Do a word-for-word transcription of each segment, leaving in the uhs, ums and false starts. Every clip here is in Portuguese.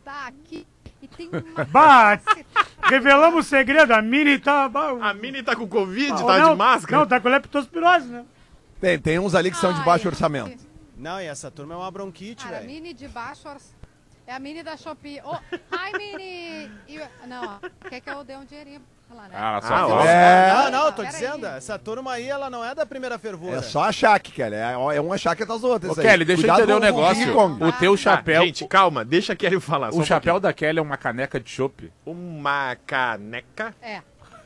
tá aqui e tem uma... Bah, revelamos o segredo, a Mini tá... A Mini tá com Covid, Ah, tá não, de máscara? Não, tá com leptospirose, né? Tem, tem uns ali que são de Ai, baixo orçamento. Não, e essa turma é uma bronquite, Cara, a velho. Mini de baixo... É a Mini da Shopee. Oh, hi, Mini! E- Não, ó, quer que eu dê um dinheirinho pra lá, né? Ah, só Ah, falta- ó. É, Não, não, eu tô Pera dizendo, aí. essa turma aí, ela não é da primeira fervura. é só achar que, Kelly. É, é um achar que é das outras. Ô, aí. Kelly, deixa Cuidado eu entender com o negócio. King Kong. O teu chapéu... Tá, gente, calma, deixa a Kelly falar. só o um chapéu da Kelly é uma caneca de chopp. pouquinho. Uma caneca. É.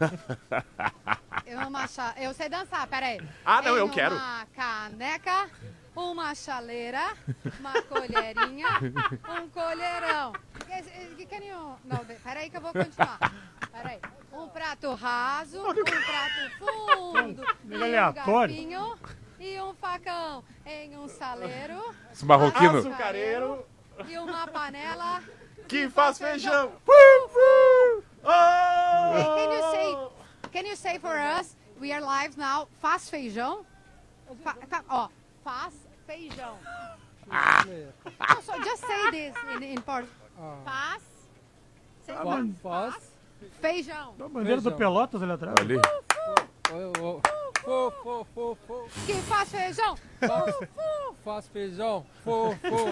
Eu, uma cha... eu sei dançar, peraí. Ah, não, Em eu quero. Uma caneca, uma chaleira, uma colherinha, um colherão. Que- Can you... Não, peraí que eu vou continuar. Peraí. Um prato raso, um prato fundo, Meio e um aleatório. garfinho e um facão em um saleiro. Esse marroquino. Açucareiro E uma panela. que faz feijão. Hey, Oh! can you say, can you say for us, we are live now, faz feijão? Fa, fa, ó, faz feijão. No, so just say this in, in Portuguese. Faz, say, mas- faz feijão. A bandeira do Feijão. Pelotas ali atrás. Ali. Ô, ô, Fô, fô, fô, fô. Que faz feijão? Faz, faz feijão. Fô, fô.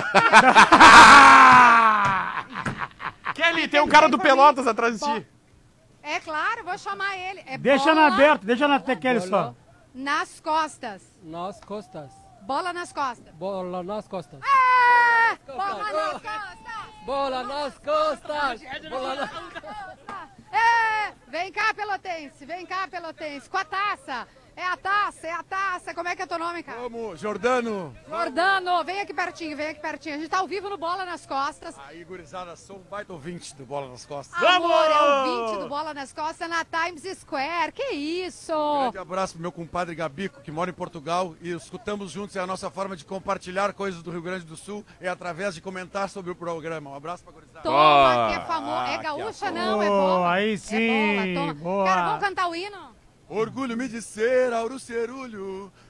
Kelly, tem um cara do Pelotas atrás de ti. É claro, vou chamar ele. É Deixa bola na aberta, deixa na Kelly só. Bola nas costas. nas costas. Bola nas costas. Bola nas costas. É, bola nas costas. Bola nas costas. Bola nas... É, vem cá, Pelotense, vem cá, Pelotense, com a taça. É a taça, é a taça. Como é que é teu nome, cara? Vamos, Jordano. Jordano, vem aqui pertinho, vem aqui pertinho. A gente tá ao vivo no Bola nas Costas. Aí, gurizada, sou um baita ouvinte do Bola nas Costas. Amor, é o vinte do Bola nas Costas na Times Square. Que isso? Grande abraço pro meu compadre Gabico, que mora em Portugal, e escutamos juntos. É a nossa forma de compartilhar coisas do Rio Grande do Sul, é através de comentar sobre o programa. Um abraço pra gurizada. Toma, que é Ah, famoso. É que gaúcha, amor. não, é Oh, bola. aí É sim, bola, toma. boa. Cara, vamos cantar o hino? Orgulho-me de ser Auro Cerulho,